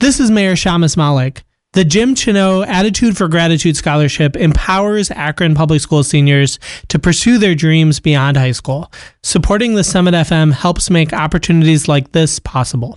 This is Mayor Shamus Malik. The Jim Chino Attitude for Gratitude Scholarship empowers Akron Public School seniors to pursue their dreams beyond high school. Supporting the Summit FM helps make opportunities like this possible.